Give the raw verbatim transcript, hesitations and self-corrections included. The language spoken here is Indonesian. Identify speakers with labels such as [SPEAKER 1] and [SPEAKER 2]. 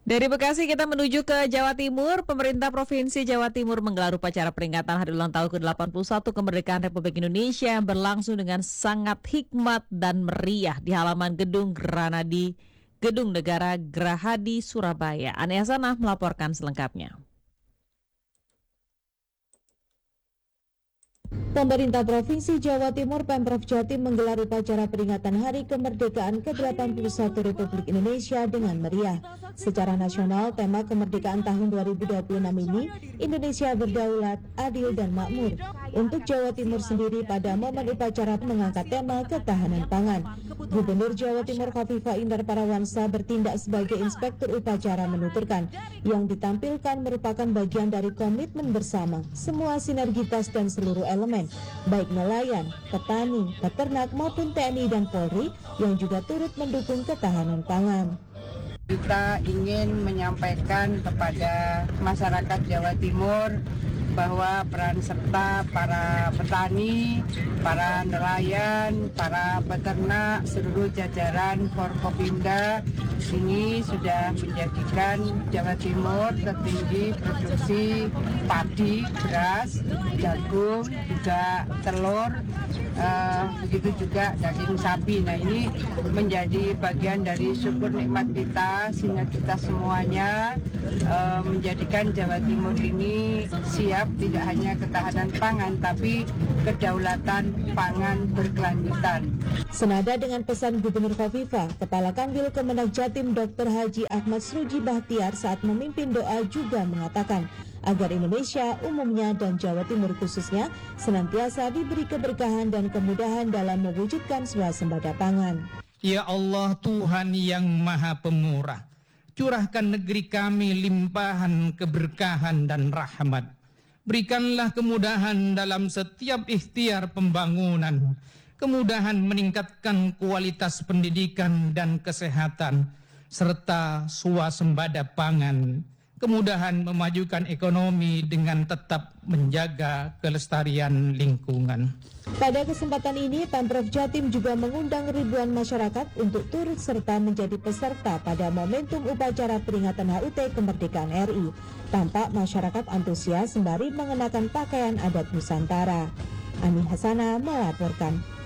[SPEAKER 1] Dari Bekasi kita menuju ke Jawa Timur. Pemerintah Provinsi Jawa Timur menggelar upacara peringatan Hari Ulang Tahun ke delapan puluh satu kemerdekaan Republik Indonesia yang berlangsung dengan sangat hikmat dan meriah di halaman Gedung Granadi, Gedung Negara Gerahadi, Surabaya. Ani Hasanah melaporkan selengkapnya.
[SPEAKER 2] Pemerintah Provinsi Jawa Timur Pemprov Jatim menggelar upacara peringatan Hari Kemerdekaan ke delapan puluh satu Republik Indonesia dengan meriah. Secara nasional, tema kemerdekaan tahun dua ribu dua puluh enam ini Indonesia berdaulat, adil dan makmur. Untuk Jawa Timur sendiri pada momen upacara mengangkat tema ketahanan pangan. Gubernur Jawa Timur Khofifah Indar Parawansa bertindak sebagai inspektur upacara menuturkan yang ditampilkan merupakan bagian dari komitmen bersama semua sinergitas dan seluruh elemen, baik nelayan, petani, peternak maupun T N I dan Polri yang juga turut mendukung ketahanan pangan.
[SPEAKER 3] Kita ingin menyampaikan kepada masyarakat Jawa Timur bahwa peran serta para petani, para nelayan, para peternak, seluruh jajaran Forkopimda ini sudah menjadikan Jawa Timur tertinggi produksi padi, beras, jagung, juga telur, uh, begitu juga daging sapi. Nah, ini menjadi bagian dari syukur nikmat kita, sehingga kita semuanya uh, menjadikan Jawa Timur ini siap tidak hanya ketahanan pangan tapi kedaulatan pangan berkelanjutan.
[SPEAKER 2] Senada dengan pesan Gubernur Khofifah, Kepala Kanwil Kemenak Jatim Doktor Haji Ahmad Sruji Bahtiar saat memimpin doa juga mengatakan agar Indonesia umumnya dan Jawa Timur khususnya senantiasa diberi keberkahan dan kemudahan dalam mewujudkan swasembada pangan.
[SPEAKER 4] Ya Allah, Tuhan yang Maha Pemurah, curahkan negeri kami limpahan keberkahan dan rahmat. Berikanlah kemudahan dalam setiap ikhtiar pembangunan, kemudahan meningkatkan kualitas pendidikan dan kesehatan, serta swasembada pangan, kemudahan memajukan ekonomi dengan tetap menjaga kelestarian lingkungan.
[SPEAKER 2] Pada kesempatan ini, Pemprov Jatim juga mengundang ribuan masyarakat untuk turut serta menjadi peserta pada momentum upacara peringatan H U T Kemerdekaan R I. Tampak masyarakat antusias sembari mengenakan pakaian adat Nusantara. Ani Hasanah melaporkan.